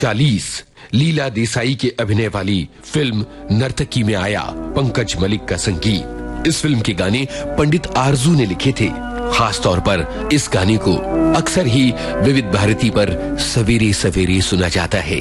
40 लीला देसाई के अभिनय वाली फिल्म नर्तकी में आया पंकज मलिक का संगीत। इस फिल्म के गाने पंडित आरजू ने लिखे थे। खास तौर पर इस गाने को अक्सर ही विविध भारती पर सवेरे सवेरे सुना जाता है।